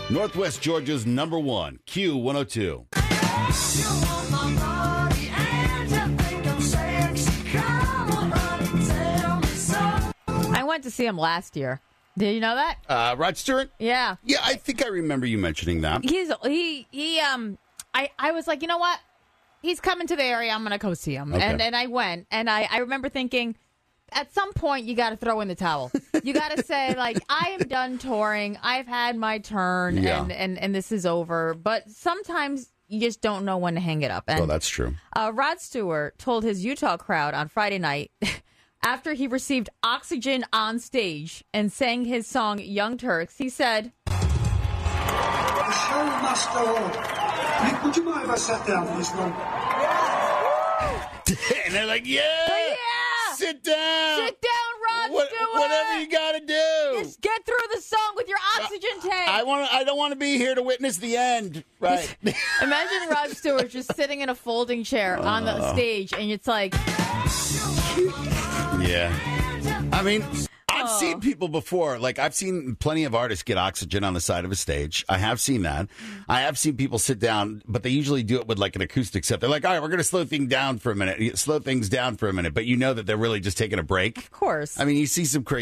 Northwest Georgia's number one, Q102. I went to see him last year. Did you know that? Rod Stewart? Yeah. Yeah, I think I remember you mentioning that. I was like, you know what? He's coming to the area. I'm going to go see him. Okay. And I went. And I remember thinking, at some point, you got to throw in the towel. You got to say, like, I am done touring. I've had my turn, Yeah. and this is over. But sometimes you just don't know when to hang it up. And, That's true. Rod Stewart told his Utah crowd on Friday night, after he received oxygen on stage and sang his song Young Turks, he said, The show must go on. Nick, would you mind if I sat down for this one? And they're like, yeah, sit down. Sit down, Rod Stewart. Whatever you got to do. Just get through the song with your oxygen tank. I don't want to be here to witness the end. Right. Imagine Rod Stewart just sitting in a folding chair on the stage, and it's like... Yeah. I mean, I've seen people before. Like, I've seen plenty of artists get oxygen on the side of a stage. I have seen that. I have seen people sit down, but they usually do it with, like, an acoustic set. They're like, all right, we're going to slow things down for a minute. But you know that they're really just taking a break. Of course. I mean, you see some crazy